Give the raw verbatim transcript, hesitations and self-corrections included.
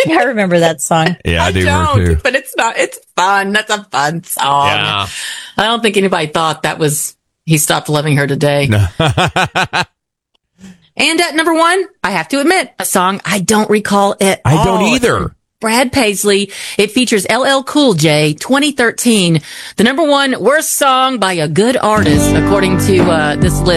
think I remember that song. Yeah, I, I do don't, too. but it's not, it's fun. That's a fun song. Yeah. I don't think anybody thought that was, he stopped loving her today. No. And at number one, I have to admit, a song I don't recall at I all. don't either. Brad Paisley. It features L L Cool J, twenty thirteen. The number one worst song by a good artist, according to uh, this list.